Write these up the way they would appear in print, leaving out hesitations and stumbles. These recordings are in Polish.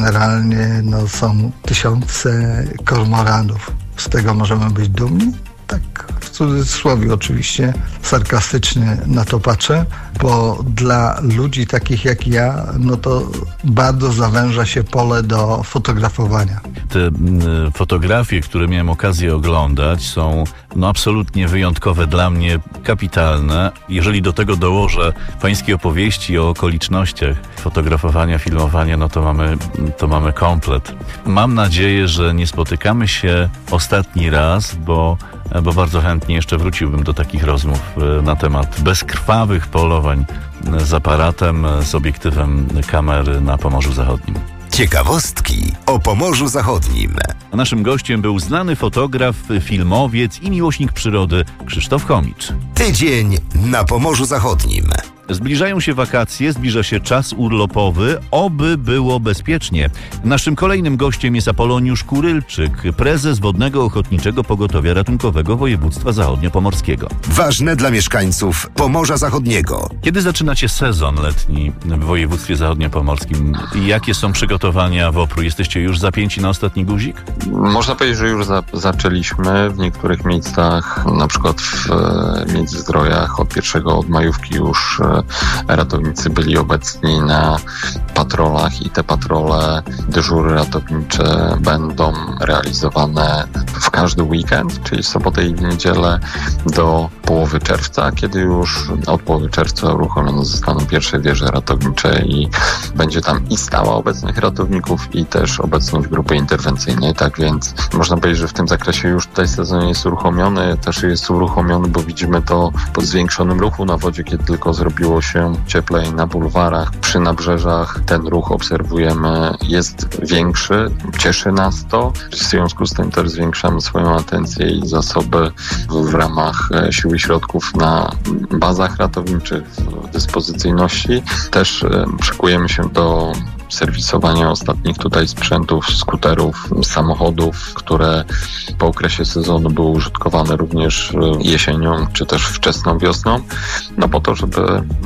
generalnie są tysiące kormoranów. Z tego możemy być dumni? Tak, w cudzysłowie oczywiście, sarkastycznie na to patrzę, bo dla ludzi takich jak ja, to bardzo zawęża się pole do fotografowania. Te fotografie, które miałem okazję oglądać, są absolutnie wyjątkowe, dla mnie kapitalne. Jeżeli do tego dołożę pańskie opowieści o okolicznościach fotografowania, filmowania, to mamy komplet. Mam nadzieję, że nie spotykamy się ostatni raz, bo bardzo chętnie jeszcze wróciłbym do takich rozmów na temat bezkrwawych polowań z aparatem, z obiektywem kamery na Pomorzu Zachodnim. Ciekawostki o Pomorzu Zachodnim. Naszym gościem był znany fotograf, filmowiec i miłośnik przyrody Krzysztof Chomicz. Tydzień na Pomorzu Zachodnim. Zbliżają się wakacje, zbliża się czas urlopowy, oby było bezpiecznie. Naszym kolejnym gościem jest Apoloniusz Kurylczyk, prezes Wodnego Ochotniczego Pogotowia Ratunkowego Województwa Zachodniopomorskiego. Ważne dla mieszkańców Pomorza Zachodniego. Kiedy zaczynacie sezon letni w województwie zachodniopomorskim i jakie są przygotowania WOPR-u? Jesteście już zapięci na ostatni guzik? Można powiedzieć, że już zaczęliśmy. W niektórych miejscach, na przykład w Międzyzdrojach od majówki już ratownicy byli obecni na patrolach i te patrole, dyżury ratownicze będą realizowane w każdy weekend, czyli w sobotę i w niedzielę do połowy czerwca, kiedy już od połowy czerwca uruchomione zostaną pierwsze wieże ratownicze i będzie tam i stała obecność ratowników i też obecność grupy interwencyjnej. Tak więc można powiedzieć, że w tym zakresie już tutaj sezon jest uruchomiony, też jest uruchomiony, bo widzimy to po zwiększonym ruchu na wodzie, kiedy tylko zrobiło się cieplej na bulwarach, przy nabrzeżach. Ten ruch obserwujemy, jest większy, cieszy nas to. W związku z tym też zwiększamy swoją atencję i zasoby w ramach sił i środków na bazach ratowniczych, w dyspozycyjności. Też szykujemy się do serwisowania ostatnich tutaj sprzętów, skuterów, samochodów, które po okresie sezonu były użytkowane również jesienią, czy też wczesną wiosną, po to, żeby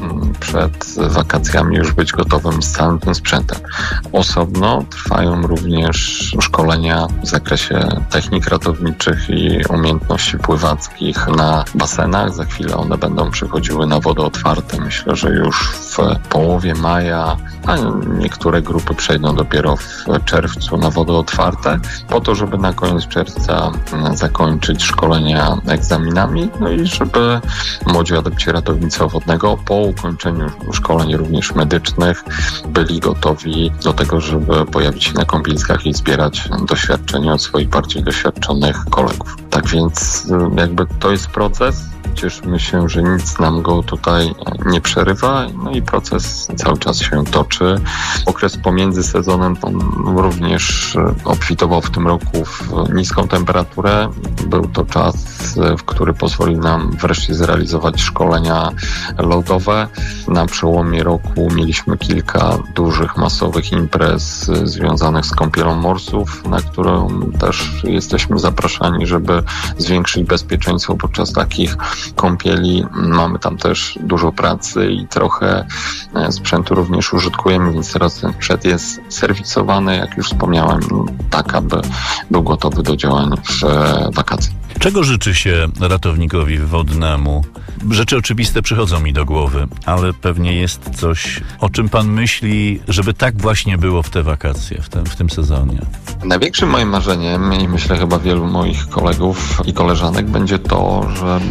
przed wakacjami już być gotowym z całym tym sprzętem. Osobno trwają również szkolenia w zakresie technik ratowniczych i umiejętności pływackich na basenach. Za chwilę one będą przychodziły na wody otwarte. Myślę, że już w połowie maja, a niektóre grupy przejdą dopiero w czerwcu na wody otwarte, po to, żeby na koniec czerwca zakończyć szkolenia egzaminami, i żeby młodzi adepci ratownictwa wodnego po ukończeniu szkoleń również medycznych byli gotowi do tego, żeby pojawić się na kąpieliskach i zbierać doświadczenie od swoich bardziej doświadczonych kolegów. Tak więc to jest proces. Cieszymy się, że nic nam go tutaj nie przerywa, i proces cały czas się toczy. Okres pomiędzy sezonem również obfitował w tym roku w niską temperaturę. Był to czas, który pozwolił nam wreszcie zrealizować szkolenia lodowe. Na przełomie roku mieliśmy kilka dużych, masowych imprez związanych z kąpielą morsów, na którą też jesteśmy zapraszani, żeby zwiększyć bezpieczeństwo podczas takich kąpieli. Mamy tam też dużo pracy i trochę sprzętu również użytkujemy, więc teraz ten sprzęt jest serwisowany, jak już wspomniałem, tak aby był gotowy do działań w wakacje. Czego życzy się ratownikowi wodnemu? Rzeczy oczywiste przychodzą mi do głowy, ale pewnie jest coś, o czym pan myśli, żeby tak właśnie było w te wakacje, w tym sezonie. Największym moim marzeniem, i myślę chyba wielu moich kolegów i koleżanek, będzie to,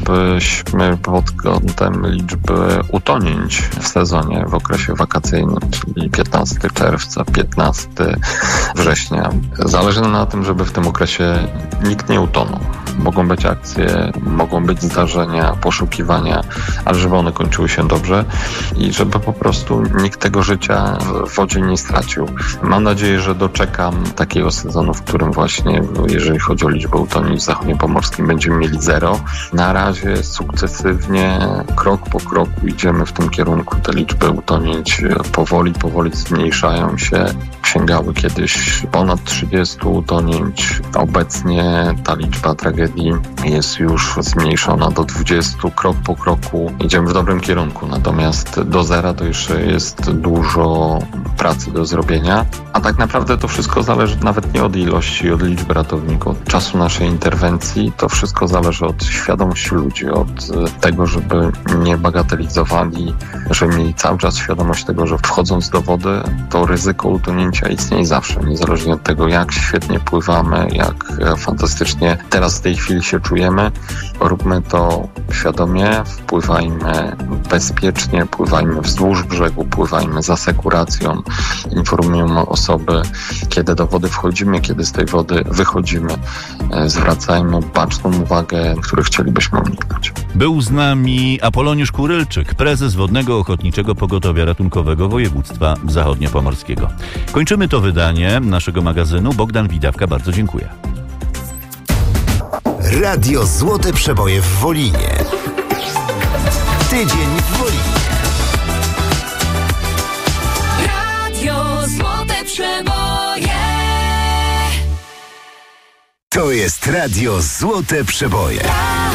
żebyśmy pod kątem liczby utonięć w sezonie, w okresie wakacyjnym, czyli 15 czerwca, 15 września. Zależy nam na tym, żeby w tym okresie nikt nie utonął. Mogą być akcje, mogą być zdarzenia, poszukiwania, ale żeby one kończyły się dobrze i żeby po prostu nikt tego życia w wodzie nie stracił. Mam nadzieję, że doczekam takiego sezonu, w którym właśnie, jeżeli chodzi o liczbę utonięć w Zachodniopomorskim, będziemy mieli 0. Na razie sukcesywnie, krok po kroku idziemy w tym kierunku. Te liczby utonięć powoli zmniejszają się. Sięgały kiedyś ponad 30 utonięć. Obecnie ta liczba tragedii jest już zmniejszona do 20. Krok po kroku idziemy w dobrym kierunku. Natomiast do 0 to jeszcze jest dużo pracy do zrobienia, a tak naprawdę to wszystko zależy nawet nie od ilości, od liczby ratowników, od czasu naszej interwencji. To wszystko zależy od świadomości ludzi, od tego, żeby nie bagatelizowali, żeby mieli cały czas świadomość tego, że wchodząc do wody, to ryzyko utonięcia istnieje zawsze, niezależnie od tego, jak świetnie pływamy, jak fantastycznie teraz w tej chwili się czujemy. Róbmy to świadomie, wpływajmy bezpiecznie, pływajmy wzdłuż brzegu, pływajmy z asekuracją, informujmy osoby, kiedy do wody wchodzimy, kiedy z tej wody wychodzimy. Zwracajmy baczną uwagę, których chcielibyśmy uniknąć. Był z nami Apoloniusz Kurylczyk, prezes Wodnego Ochotniczego Pogotowia Ratunkowego Województwa Zachodniopomorskiego. Kończymy to wydanie naszego magazynu. Bogdan Widawka, bardzo dziękuję. Radio Złote Przeboje w Wolinie. Tydzień w Wolinie. Radio Złote Przeboje. To jest Radio Złote Przeboje.